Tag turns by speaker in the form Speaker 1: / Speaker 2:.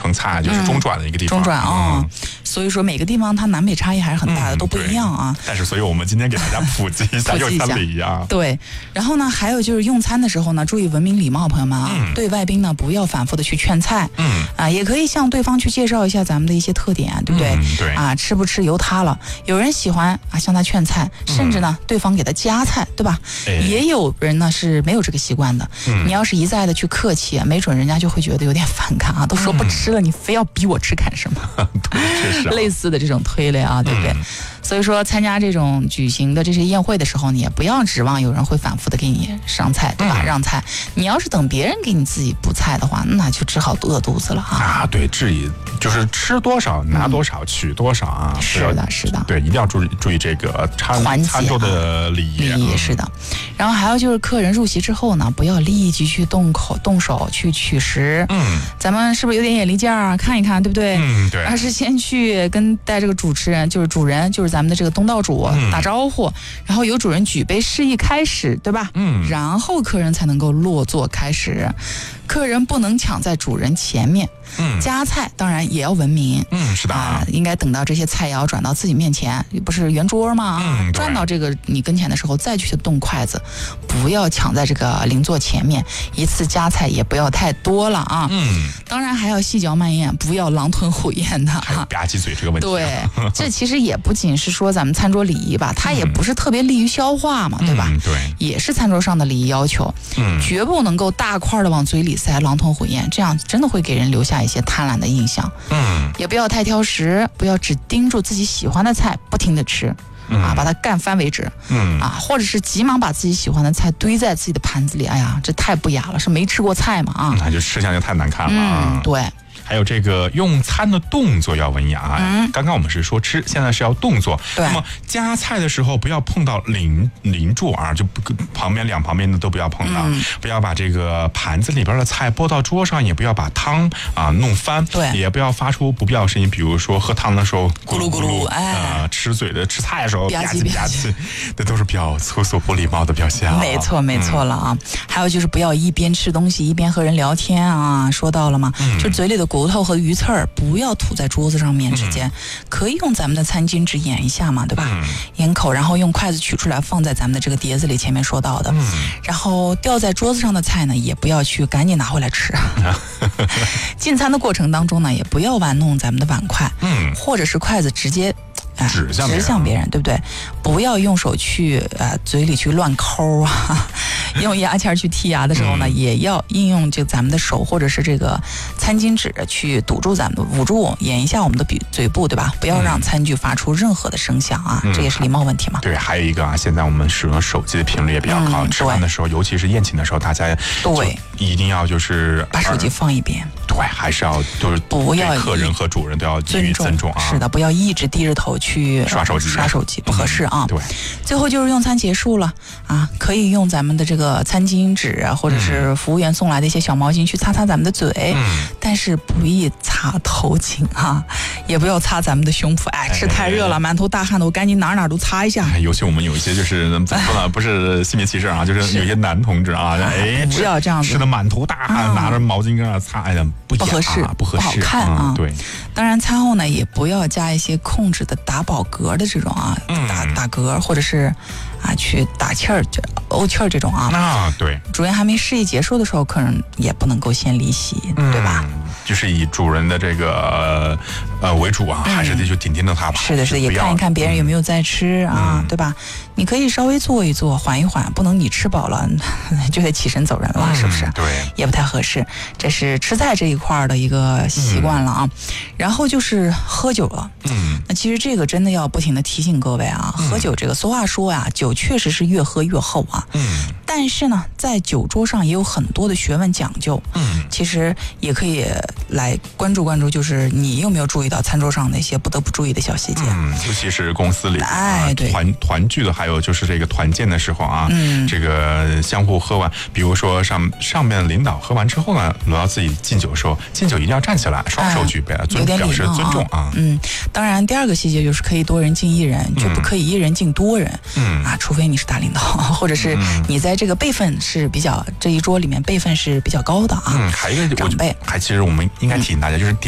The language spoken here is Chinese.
Speaker 1: 风菜，就是中转的一个地方。
Speaker 2: 中转啊，所以说每个地方它南北差异还是很大的，都不一样啊。
Speaker 1: 但是，所以我们今天给大家普及一下用餐礼仪啊。
Speaker 2: 对，然后呢，还有就是用餐的时候呢，注意文明礼貌，朋友们啊，对外宾呢不要反复的去劝菜，也可以向对方去介绍一下咱们的一些特点，对不对？
Speaker 1: 对
Speaker 2: 啊，吃不吃由他了。有人喜欢啊向他劝菜，甚至呢对方给他夹菜，对吧？也有人呢是没有这个习惯的。你要是一再的去客气，没准人家就会觉得有点反感啊，都说不吃了，你非要逼我吃干什么？
Speaker 1: 对，确实
Speaker 2: 类似的这种推类啊，对不对？所以说，参加这种举行的这些宴会的时候，你也不要指望有人会反复的给你上菜，对吧？让菜。你要是等别人给你自己补菜的话，那就只好饿肚子了啊！
Speaker 1: 对，质疑就是吃多少拿多少，取多少啊！
Speaker 2: 是的，是的。
Speaker 1: 对，一定要注意这个餐桌的礼仪。
Speaker 2: 是的。然后还有就是，客人入席之后呢，不要立即去动手去取食。咱们是不是有点眼力劲儿啊？看一看，对不对？
Speaker 1: 对。
Speaker 2: 而是先去带这个主持人，就是主人，就是咱们的这个东道主打招呼，然后由主人举杯示意开始，对吧？然后客人才能够落座开始。客人不能抢在主人前面。夹菜当然也要文明。
Speaker 1: 是的啊，
Speaker 2: 应该等到这些菜肴转到自己面前，不是圆桌吗？转到这个你跟前的时候再去动筷子，不要抢在这个邻座前面。一次夹菜也不要太多了啊。当然还要细嚼慢咽，不要狼吞虎咽的。
Speaker 1: 还有吧唧嘴这个问题。
Speaker 2: 对，这其实也不仅是说咱们餐桌礼仪吧，它也不是特别利于消化嘛，对吧？
Speaker 1: 对，
Speaker 2: 也是餐桌上的礼仪要求。绝不能够大块的往嘴里塞，狼吞虎咽，这样真的会给人留下一些贪婪的印象。也不要太挑食，不要只盯住自己喜欢的菜不停的吃。把它干翻为止。或者是急忙把自己喜欢的菜堆在自己的盘子里，哎呀，这太不雅了，是没吃过菜吗？啊，
Speaker 1: 那就吃相就太难看了。
Speaker 2: 对。
Speaker 1: 还有这个用餐的动作要文雅。刚刚我们是说吃，现在是要动作。那么夹菜的时候不要碰到邻座啊，就两旁边的都不要碰到。不要把这个盘子里边的菜拨到桌上，也不要把汤弄翻。对，也不要发出不必要的声音，比如说喝汤的时候咕噜咕噜，吃菜的时候吧唧吧唧，这都是比较粗俗不礼貌的表现。
Speaker 2: 没错了啊。还有就是不要一边吃东西一边和人聊天啊，说到了吗？就嘴里的骨头和鱼刺儿不要吐在桌子上面之间，可以用咱们的餐巾纸掩一下嘛，对吧？掩口，然后用筷子取出来放在咱们的这个碟子里，前面说到的。然后掉在桌子上的菜呢，也不要去赶紧拿回来吃。进餐的过程当中呢，也不要玩弄咱们的碗筷，或者是筷子直接指向别人，对不对？不要用手去嘴里去乱抠啊，用牙签去剔牙的时候呢，也要应用咱们的手或者是这个餐巾纸去捂住掩一下我们的嘴部，对吧？不要让餐具发出任何的声响啊，这也是礼貌问题嘛。
Speaker 1: 对，还有一个现在我们使用手机的频率也比较高，吃饭的时候，尤其是宴请的时候，大家一定要就是
Speaker 2: 把手机放一边。
Speaker 1: 对，还是要就是
Speaker 2: 不要
Speaker 1: 客人和主人都要给予尊重啊。
Speaker 2: 是的，不要一直低着头去刷手机，不合适啊。
Speaker 1: 对，
Speaker 2: 最后就是用餐结束了啊，可以用咱们的这个餐巾纸啊，或者是服务员送来的一些小毛巾去擦擦咱们的嘴，但是不宜擦头颈啊，也不要擦咱们的胸脯。吃太热了，满头大汗的，我赶紧哪都擦一下。
Speaker 1: 尤其我们有一些就是怎么说呢，不是性别歧视啊，就是有些男同志啊，
Speaker 2: 不要这样子，
Speaker 1: 吃的满头大汗，拿着毛巾跟那擦，不
Speaker 2: 合适，
Speaker 1: 不好
Speaker 2: 看啊。
Speaker 1: 对，
Speaker 2: 当然餐后呢，也不要加一些控制的打饱嗝的这种打嗝，或者是去打气儿、怄气儿这种啊。
Speaker 1: 对，
Speaker 2: 主人还没示意结束的时候，客人也不能够先离席，对吧？
Speaker 1: 就是以主人的这个为主啊，还是得去听着他吧。
Speaker 2: 是的，也看一看别人有没有在吃啊，对吧？你可以稍微坐一坐，缓一缓，不能你吃饱了就得起身走人了，是不是？
Speaker 1: 对，
Speaker 2: 也不太合适。这是吃菜这一块的一个习惯了啊。然后就是喝酒了。那其实这个真的要不停的提醒各位啊，喝酒这个俗话说呀，酒确实是越喝越厚啊。但是呢，在酒桌上也有很多的学问讲究。其实也可以来关注，就是你有没有注意到餐桌上那些不得不注意的小细节。
Speaker 1: 尤其是公司里
Speaker 2: 对
Speaker 1: 团聚的，还有就是这个团建的时候啊，这个相互喝完，比如说上面领导喝完之后呢，轮到自己敬酒的时候，敬酒一定要站起来，双手举杯，表示尊重啊。
Speaker 2: 当然第二个细节就是可以多人敬一人，就不可以一人敬多人。除非你是大领导，或者是你在这个辈分是比较这一桌里面辈分是比较高的啊。
Speaker 1: 还有一个
Speaker 2: 长辈，
Speaker 1: 其实我们应该提醒大家，就是